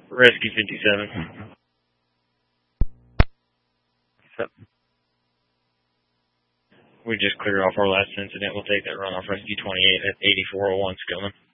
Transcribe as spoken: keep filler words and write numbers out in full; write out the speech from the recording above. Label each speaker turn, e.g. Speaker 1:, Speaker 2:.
Speaker 1: Rescue fifty-seven. So, we just cleared off our last incident. We'll take that runoff Rescue twenty-eight at eighty-four oh one Skillman.